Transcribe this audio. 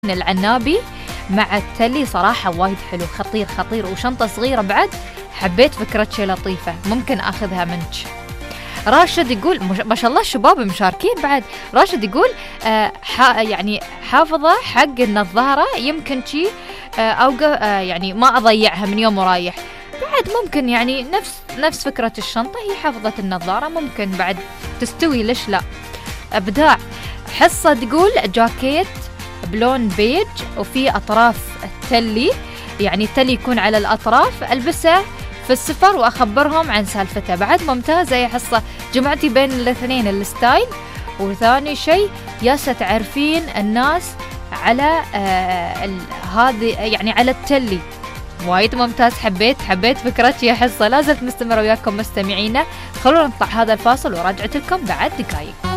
العنابي مع التلي صراحة وايد حلو، خطير خطير، وشنطة صغيرة بعد. حبيت فكرة شي لطيفة، ممكن أخذها منك. راشد يقول ما شاء الله الشباب مشاركين بعد. راشد يقول يعني حافظة حق النظارة، يمكن شي يعني ما أضيعها من يوم ورايح. بعد ممكن يعني نفس فكرة الشنطة، هي حافظة النظارة، ممكن بعد تستوي، ليش لا. إبداع. حصة تقول جاكيت بلون بيج وفي أطراف التلي، يعني التلي يكون على الأطراف، ألبسه في السفر وأخبرهم عن سالفته. بعد ممتازة يا حصة، جمعتي بين الاثنين، الستايل وثاني شيء ياسة تعرفين الناس على هذه يعني على التلي. وايد ممتاز، حبيت فكرتي يا حصة. لازلت مستمرة وياكم مستمعينا، خلونا نطلع هذا الفاصل وراجعت لكم بعد دقايق.